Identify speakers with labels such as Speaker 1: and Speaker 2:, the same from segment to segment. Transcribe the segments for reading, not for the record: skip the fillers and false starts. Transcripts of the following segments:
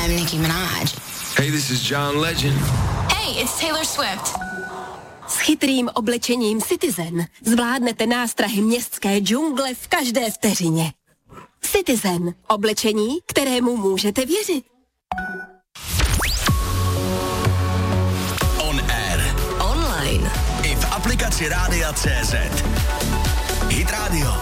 Speaker 1: I'm Nicki Minaj.
Speaker 2: Hey, this is John Legend.
Speaker 1: Hey, it's Taylor Swift.
Speaker 3: S chytrým oblečením Citizen zvládnete nástrahy městské džungle v každé vteřině. Citizen. Oblečení, kterému můžete věřit.
Speaker 4: On air.
Speaker 3: Online.
Speaker 4: I v aplikaci Rádia.cz. Hit Radio.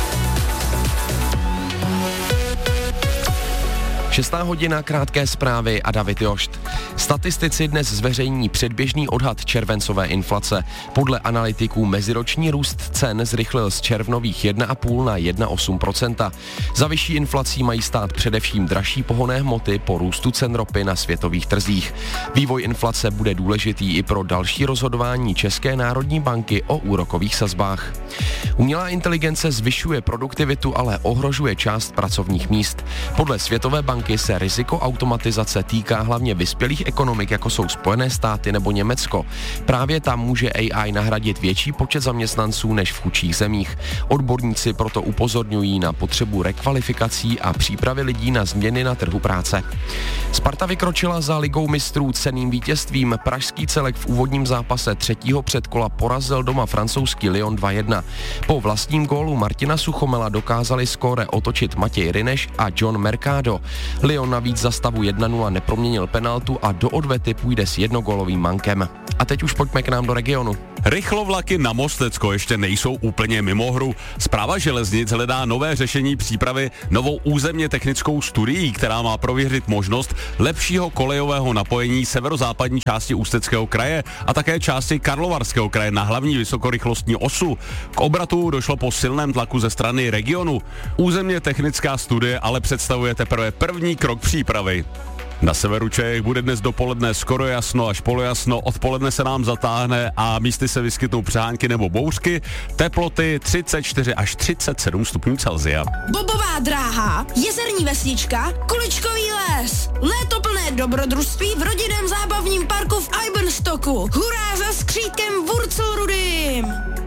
Speaker 5: 6. hodina, krátké zprávy a David Jošt. Statistici dnes zveřejní předběžný odhad červencové inflace. Podle analytiků meziroční růst cen zrychlil z červnových 1,5 na 1,8%. Za vyšší inflací mají stát především dražší pohonné hmoty po růstu cen ropy na světových trzích. Vývoj inflace bude důležitý i pro další rozhodování České národní banky o úrokových sazbách. Umělá inteligence zvyšuje produktivitu, ale ohrožuje část pracovních míst. Podle Světové banky se riziko automatizace týká hlavně vyspělých ekonomik, jako jsou Spojené státy nebo Německo. Právě tam může AI nahradit větší počet zaměstnanců než v chudších zemích. Odborníci proto upozorňují na potřebu rekvalifikací a přípravy lidí na změny na trhu práce. Sparta vykročila za Ligou mistrů cenným vítězstvím. Pražský Celek v úvodním zápase 3. předkola porazil doma francouzský Lyon 2-1. Po vlastním gólu Martina Suchomela dokázali skóre otočit Matěj Ryneš a John Mercado. Lyon navíc za stavu 1-0 neproměnil penaltu a do odvety půjde s jednogólovým mankem. A teď už pojďme k nám do regionu.
Speaker 6: Rychlovlaky na Mostecko ještě nejsou úplně mimo hru. Správa železnic hledá nové řešení přípravy novou územně technickou studií, která má prověřit možnost lepšího kolejového napojení severozápadní části Ústeckého kraje a také části Karlovarského kraje na hlavní vysokorychlostní osu. K obratu došlo po silném tlaku ze strany regionu. Územně technická studie ale představuje teprve první krok přípravy. Na severu Čech bude dnes dopoledne skoro jasno až polojasno, odpoledne se nám zatáhne a místy se vyskytnou přehánky nebo bouřky, teploty 34 až 37 stupňů Celsia.
Speaker 7: Bobová dráha, jezerní vesnička, Kuličkový les, léto plné dobrodružství v rodinném zábavním parku v Eibenstocku. Hurá za skřítkem Wurzelrudym!